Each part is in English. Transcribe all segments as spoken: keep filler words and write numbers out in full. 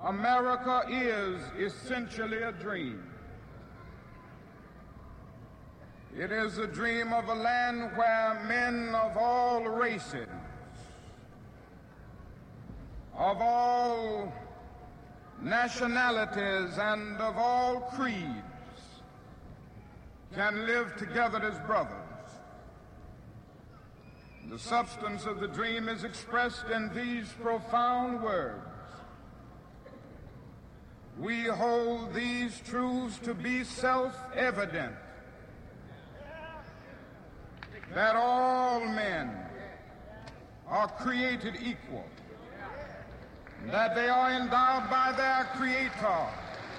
America is essentially a dream. It is a dream of a land where men of all races, of all nationalities, and of all creeds can live together as brothers. The substance of the dream is expressed in these profound words. We hold these truths to be self-evident, that all men are created equal, that they are endowed by their Creator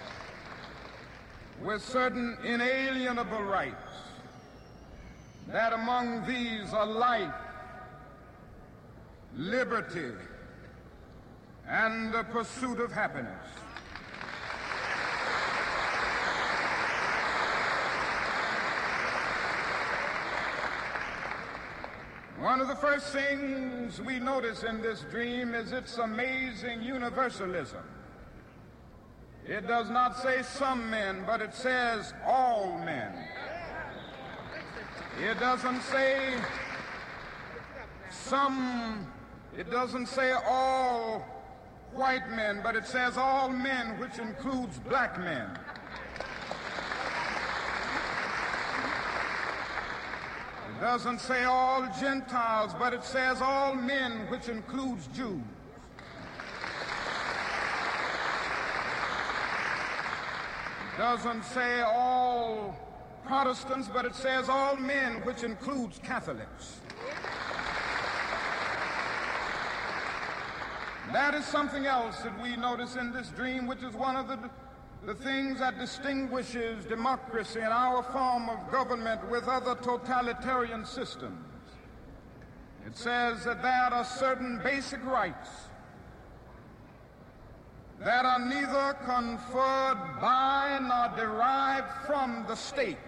with certain inalienable rights, that among these are life, liberty, and the pursuit of happiness. One of the first things we notice in this dream is its amazing universalism. It does not say some men, but it says all men. It doesn't say some, it doesn't say all white men, but it says all men, which includes black men. It doesn't say all Gentiles, but it says all men, which includes Jews. It doesn't say all Protestants, but it says all men, which includes Catholics. That is something else that we notice in this dream, which is one of the, the things that distinguishes democracy and our form of government with other totalitarian systems. It says that there are certain basic rights that are neither conferred by nor derived from the state.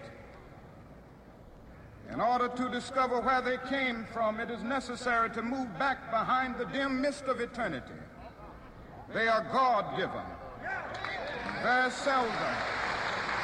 In order to discover where they came from, it is necessary to move back behind the dim mist of eternity. They are God-given. Very seldom